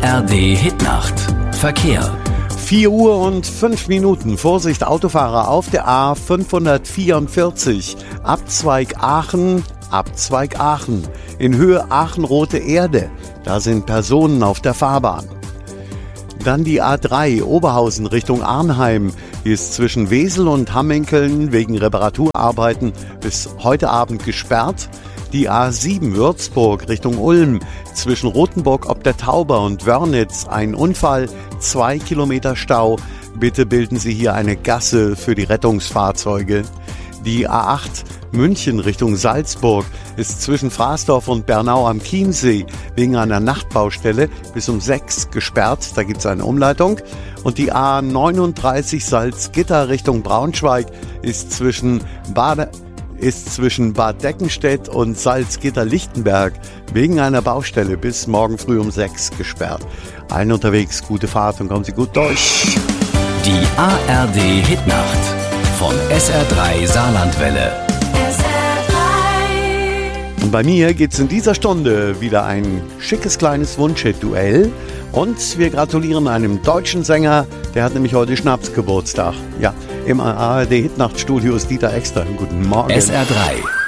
ARD Hitnacht. Verkehr. 4 Uhr und 5 Minuten. Vorsicht, Autofahrer auf der A544. Abzweig Aachen. In Höhe Aachen-Rote Erde. Da sind Personen auf der Fahrbahn. Dann die A3 Oberhausen Richtung Arnheim. Die ist zwischen Wesel und Hamminkeln wegen Reparaturarbeiten bis heute Abend gesperrt. Die A7 Würzburg Richtung Ulm zwischen Rothenburg ob der Tauber und Wörnitz ein Unfall, 2 Kilometer Stau. Bitte bilden Sie hier eine Gasse für die Rettungsfahrzeuge. Die A8 München Richtung Salzburg ist zwischen Fraßdorf und Bernau am Chiemsee wegen einer Nachtbaustelle bis um 6 gesperrt. Da gibt es eine Umleitung. Und die A39 Salzgitter Richtung Braunschweig ist zwischen Bad Deckenstedt und Salzgitter-Lichtenberg wegen einer Baustelle bis morgen früh um 6 gesperrt. Allen unterwegs, gute Fahrt und kommen Sie gut durch. Die ARD Hitnacht von SR3 Saarlandwelle. Und bei mir geht's in dieser Stunde wieder ein schickes kleines Wunschhit-Duell. Und wir gratulieren einem deutschen Sänger, der hat nämlich heute Schnapsgeburtstag. Ja, im ARD Hitnachtstudio ist Dieter Exter. Guten Morgen. SR3